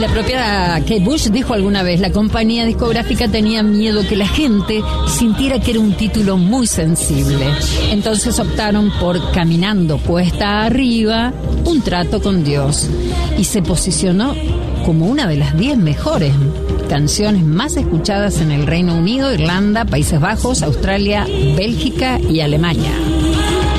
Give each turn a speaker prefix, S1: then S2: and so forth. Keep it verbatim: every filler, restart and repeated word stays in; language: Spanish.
S1: la propia Kate Bush dijo alguna vez, la compañía discográfica tenía miedo que la gente sintiera que era un título muy sensible. Entonces optaron por Caminando Cuesta Arriba, un trato con Dios. Y se posicionó como una de las diez mejores canciones más escuchadas en el Reino Unido, Irlanda, Países Bajos, Australia, Bélgica y Alemania.